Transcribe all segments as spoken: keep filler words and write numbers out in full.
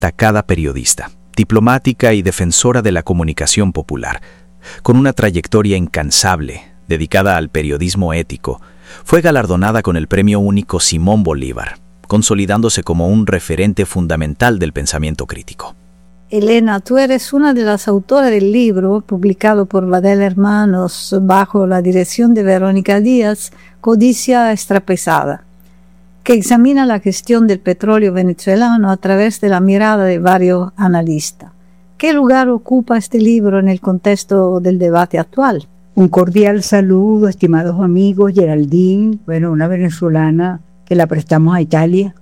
destacada periodista, diplomática y defensora de la comunicación popular. Con una trayectoria incansable, dedicada al periodismo ético, fue galardonada con el Premio Único Simón Bolívar, consolidándose como un referente fundamental del pensamiento crítico. Elena, tú eres una de las autoras del libro, publicado por Vadel Hermanos bajo la dirección de Verónica Díaz, Codicia Extrapesada, que examina la gestión del petróleo venezolano a través de la mirada de varios analistas. ¿Qué lugar ocupa este libro en el contexto del debate actual? Un cordial saludo, estimados amigos, Geraldine, bueno, una venezolana que la prestamos a Italia,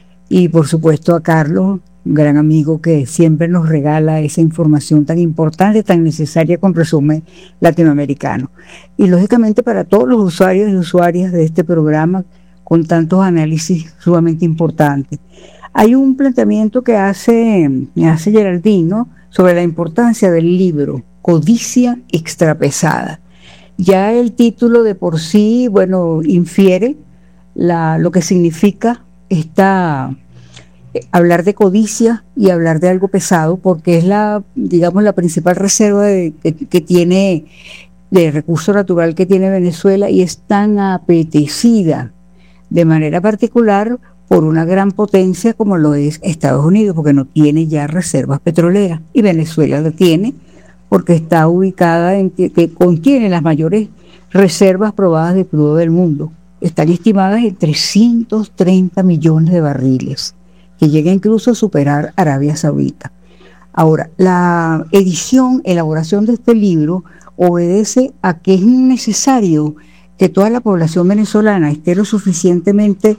y por supuesto a Carlos, un gran amigo que siempre nos regala esa información tan importante, tan necesaria con resumen latinoamericano. Y lógicamente para todos los usuarios y usuarias de este programa, con tantos análisis sumamente importantes. Hay un planteamiento que hace, hace Geraldine, ¿no?, sobre la importancia del libro, Codicia Extrapesada. Ya el título de por sí, bueno, infiere la, lo que significa esta, eh, hablar de codicia y hablar de algo pesado, porque es la, digamos, la principal reserva de, que, que tiene, de recurso natural que tiene Venezuela, y es tan apetecida de manera particular por una gran potencia como lo es Estados Unidos, porque no tiene ya reservas petroleras, y Venezuela la tiene porque está ubicada en que, que contiene las mayores reservas probadas de crudo del mundo. Están estimadas en trescientos treinta millones de barriles, que llega incluso a superar Arabia Saudita. Ahora, la edición, elaboración de este libro obedece a que es necesario que toda la población venezolana esté lo suficientemente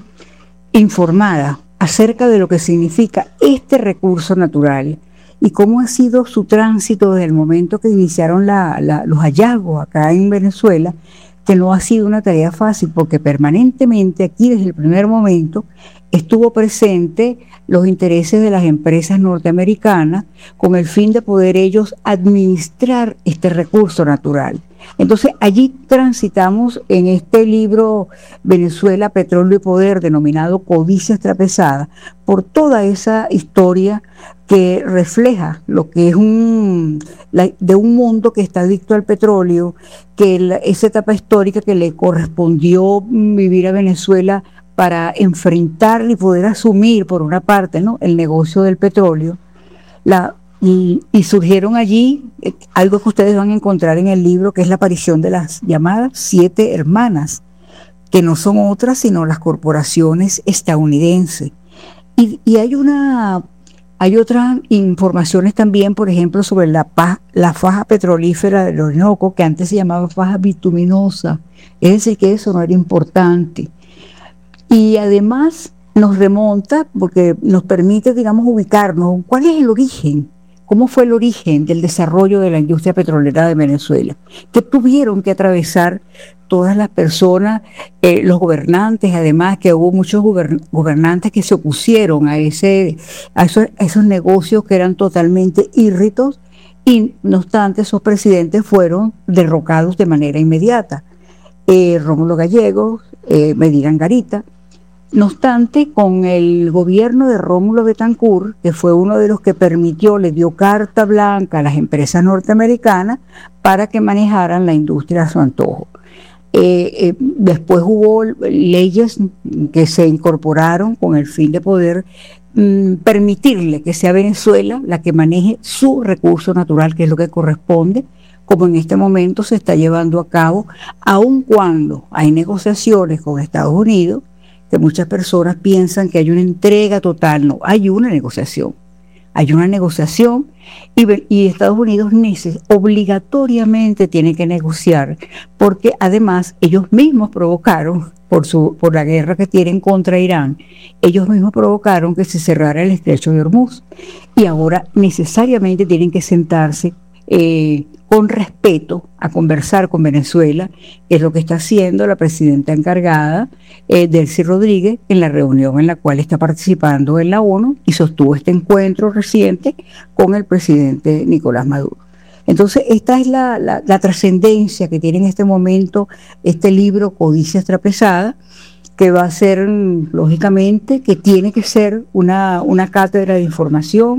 informada acerca de lo que significa este recurso natural y cómo ha sido su tránsito desde el momento que iniciaron la, la, los hallazgos acá en Venezuela, que no ha sido una tarea fácil, porque permanentemente aquí desde el primer momento estuvo presente los intereses de las empresas norteamericanas con el fin de poder ellos administrar este recurso natural. Entonces allí transitamos en este libro Venezuela, Petróleo y Poder, denominado Codicia Extrapesada, por toda esa historia que refleja lo que es un la, de un mundo que está adicto al petróleo, que la, esa etapa histórica que le correspondió vivir a Venezuela para enfrentar y poder asumir por una parte, ¿no?, el negocio del petróleo, la Y, y surgieron allí eh, algo que ustedes van a encontrar en el libro, que es la aparición de las llamadas siete hermanas, que no son otras sino las corporaciones estadounidenses. Y, y hay una hay otras informaciones también, por ejemplo, sobre la, la faja petrolífera del Orinoco, que antes se llamaba faja bituminosa, es decir, que eso no era importante. Y además nos remonta, porque nos permite, digamos, ubicarnos, ¿cuál es el origen? ¿Cómo fue el origen del desarrollo de la industria petrolera de Venezuela? ¿Qué tuvieron que atravesar todas las personas, eh, los gobernantes? Además, que hubo muchos gobern- gobernantes que se opusieron a, ese, a, esos, a esos negocios que eran totalmente írritos, y no obstante esos presidentes fueron derrocados de manera inmediata. Eh, Rómulo Gallegos, eh, Medina Angarita. No obstante, con el gobierno de Rómulo Betancourt, que fue uno de los que permitió, le dio carta blanca a las empresas norteamericanas para que manejaran la industria a su antojo. Eh, eh, después hubo leyes que se incorporaron con el fin de poder mm, permitirle que sea Venezuela la que maneje su recurso natural, que es lo que corresponde, como en este momento se está llevando a cabo, aun cuando hay negociaciones con Estados Unidos, que muchas personas piensan que hay una entrega total. No, hay una negociación. Hay una negociación y, y Estados Unidos neces- obligatoriamente tiene que negociar, porque además ellos mismos provocaron, por, su, por la guerra que tienen contra Irán, ellos mismos provocaron que se cerrara el estrecho de Hormuz. Y ahora necesariamente tienen que sentarse eh, con respeto a conversar con Venezuela, que es lo que está haciendo la presidenta encargada, eh, Delcy Rodríguez, en la reunión en la cual está participando en la ONU y sostuvo este encuentro reciente con el presidente Nicolás Maduro. Entonces, esta es la, la, la trascendencia que tiene en este momento este libro Codicia Extrapesada, que va a ser, lógicamente, que tiene que ser una, una cátedra de información.